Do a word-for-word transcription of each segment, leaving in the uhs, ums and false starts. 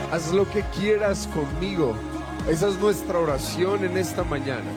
Haz lo que quieras conmigo. Esa es nuestra oración en esta mañana.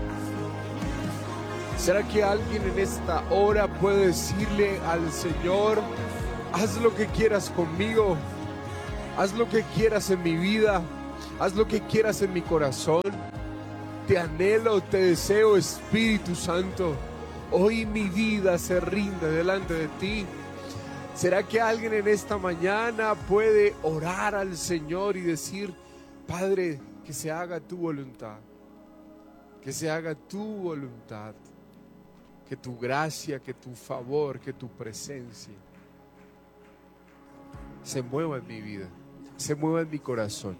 ¿Será que alguien en esta hora puede decirle al Señor: haz lo que quieras conmigo, haz lo que quieras en mi vida, haz lo que quieras en mi corazón? Te anhelo, te deseo, Espíritu Santo. Hoy mi vida se rinde delante de ti. ¿Será que alguien en esta mañana puede orar al Señor y decir: Padre, que se haga tu voluntad, que se haga tu voluntad, que tu gracia, que tu favor, que tu presencia se mueva en mi vida, se mueva en mi corazón?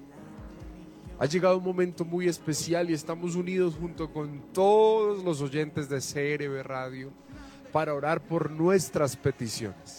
Ha llegado un momento muy especial y estamos unidos junto con todos los oyentes de C R B Radio para orar por nuestras peticiones.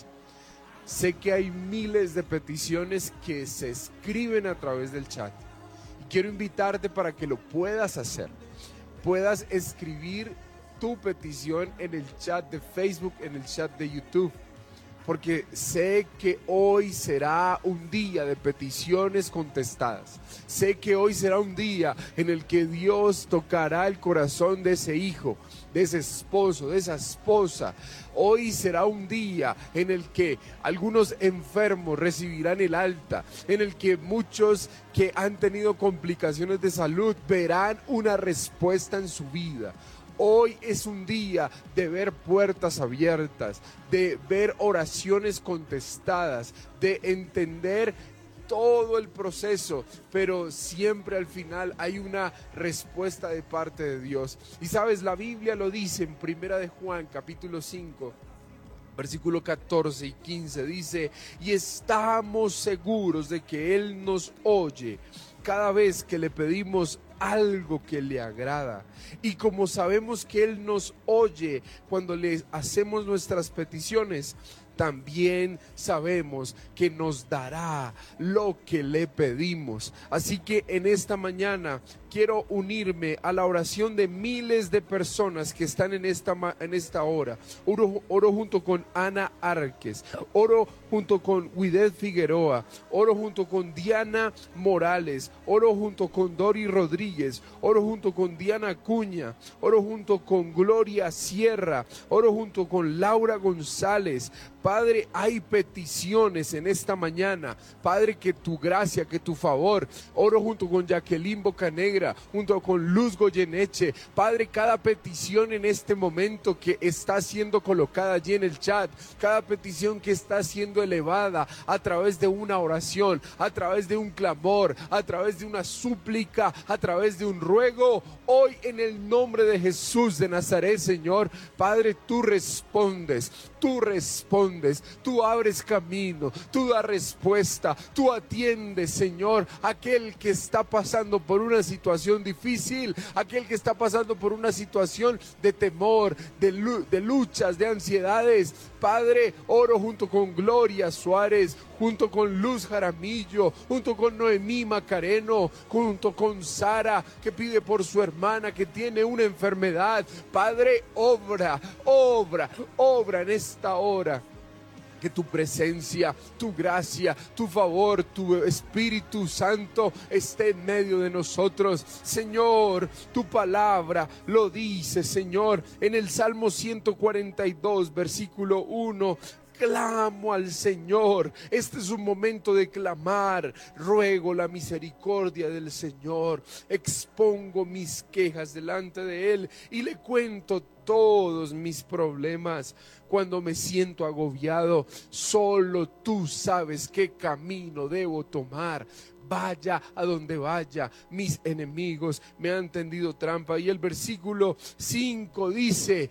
Sé que hay miles de peticiones que se escriben a través del chat y quiero invitarte para que lo puedas hacer. Puedas escribir tu petición en el chat de Facebook, en el chat de YouTube, porque sé que hoy será un día de peticiones contestadas. Sé que hoy será un día en el que Dios tocará el corazón de ese hijo, de ese esposo, de esa esposa. Hoy será un día en el que algunos enfermos recibirán el alta, en el que muchos que han tenido complicaciones de salud verán una respuesta en su vida. Hoy es un día de ver puertas abiertas, de ver oraciones contestadas, de entender todo el proceso, pero siempre al final hay una respuesta de parte de Dios. Y sabes, la Biblia lo dice en Primera de Juan, capítulo cinco, versículo catorce y quince, dice: y estamos seguros de que Él nos oye cada vez que le pedimos algo que le agrada. Y como sabemos que Él nos oye cuando le hacemos nuestras peticiones, también sabemos que nos dará lo que le pedimos. Así que en esta mañana quiero unirme a la oración de miles de personas que están en esta, en esta hora. Oro, oro junto con Ana Arques, oro junto con Widet Figueroa, oro junto con Diana Morales, oro junto con Dori Rodríguez, oro junto con Diana Cuña, oro junto con Gloria Sierra, oro junto con Laura González. Padre, hay peticiones en esta mañana. Padre, que tu gracia, que tu favor. Oro junto con Jacqueline Bocanegra, junto con Luz Goyeneche. Padre, cada petición en este momento que está siendo colocada allí en el chat, cada petición que está siendo elevada a través de una oración, a través de un clamor, a través de una súplica, a través de un ruego, hoy en el nombre de Jesús de Nazaret, Señor, Padre, tú respondes, tú respondes. Tú abres camino, tú das respuesta, tú atiendes, Señor, aquel que está pasando por una situación difícil, aquel que está pasando por una situación de temor, de, de luchas, de ansiedades. Padre, oro junto con Gloria Suárez, junto con Luz Jaramillo, junto con Noemí Macareno, junto con Sara, que pide por su hermana que tiene una enfermedad. Padre, obra, obra, obra en esta hora. Que tu presencia, tu gracia, tu favor, tu Espíritu Santo esté en medio de nosotros. Señor, tu palabra lo dice, Señor, en el Salmo ciento cuarenta y dos, versículo uno. Clamo al Señor. Este es un momento de clamar. Ruego la misericordia del Señor. Expongo mis quejas delante de Él y le cuento todos mis problemas. Cuando me siento agobiado, solo tú sabes qué camino debo tomar. Vaya a donde vaya, mis enemigos me han tendido trampa. Y el versículo cinco dice: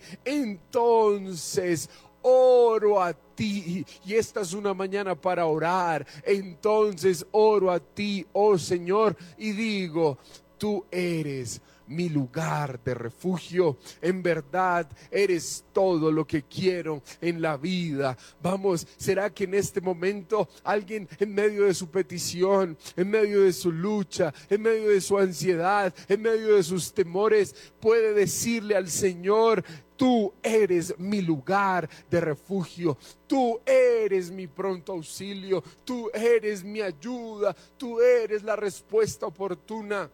entonces oro a ti, y esta es una mañana para orar. Entonces oro a ti, oh Señor, y digo: tú eres mi lugar de refugio. En verdad eres todo lo que quiero en la vida. Vamos, ¿será que en este momento alguien en medio de su petición, en medio de su lucha, en medio de su ansiedad, en medio de sus temores, puede decirle al Señor: tú eres mi lugar de refugio, tú eres mi pronto auxilio, tú eres mi ayuda, tú eres la respuesta oportuna?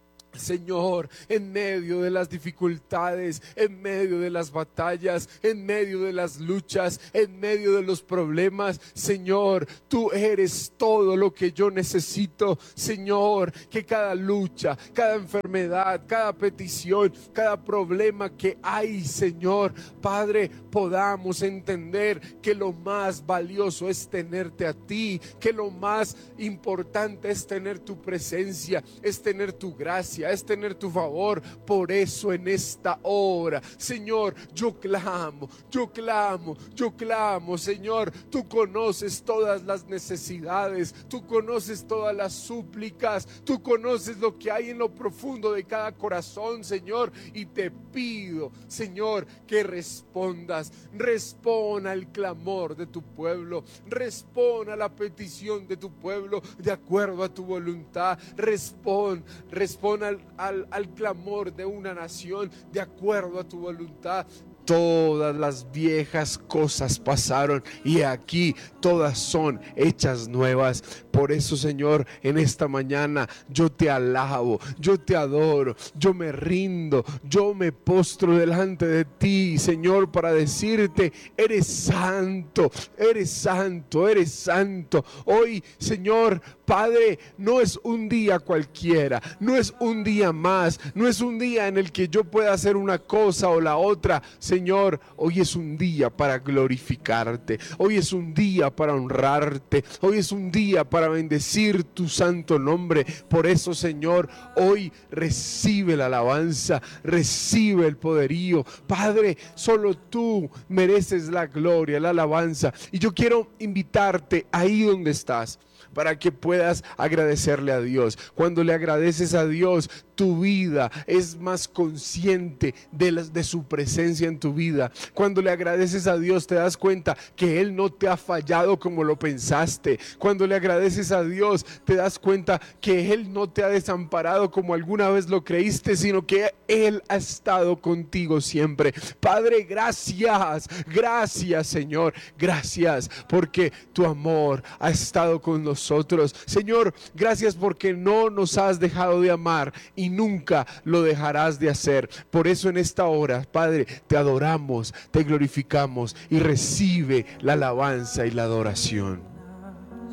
Señor, en medio de las dificultades, en medio de las batallas, en medio de las luchas, en medio de los problemas, Señor, tú eres todo lo que yo necesito. Señor, que cada lucha, cada enfermedad, cada petición, cada problema que hay, Señor, Padre, podamos entender que lo más valioso es tenerte a ti, que lo más importante es tener tu presencia, es tener tu gracia, es tener tu favor. Por eso en esta hora, Señor, yo clamo, yo clamo, yo clamo, Señor. Tú conoces todas las necesidades, tú conoces todas las súplicas, tú conoces lo que hay en lo profundo de cada corazón, Señor, y te pido, Señor, que respondas, responda al clamor de tu pueblo, responda a la petición de tu pueblo de acuerdo a tu voluntad, responde, responde al, al, al clamor de una nación de acuerdo a tu voluntad. Todas las viejas cosas pasaron y aquí todas son hechas nuevas. Por eso, Señor, en esta mañana yo te alabo, yo te adoro, yo me rindo, yo me postro delante de ti, Señor, para decirte: eres santo, eres santo, eres santo. Hoy, Señor, Padre, no es un día cualquiera, no es un día más, no es un día en el que yo pueda hacer una cosa o la otra. Señor, hoy es un día para glorificarte, hoy es un día para honrarte, hoy es un día para bendecir tu santo nombre. Por eso, Señor, hoy recibe la alabanza, recibe el poderío. Padre, solo tú mereces la gloria, la alabanza. Y yo quiero invitarte ahí donde estás, para que puedas agradecerle a Dios. Cuando le agradeces a Dios, tu vida es más consciente de, la, de su presencia en tu vida. Cuando le agradeces a Dios, te das cuenta que Él no te ha fallado como lo pensaste. Cuando le agradeces a Dios, te das cuenta que Él no te ha desamparado como alguna vez lo creíste, sino que Él ha estado contigo siempre. Padre, gracias, gracias, Señor, gracias porque tu amor ha estado con nosotros. Nosotros. Señor, gracias porque no nos has dejado de amar y nunca lo dejarás de hacer. Por eso en esta hora, Padre, te adoramos, te glorificamos y recibe la alabanza y la adoración.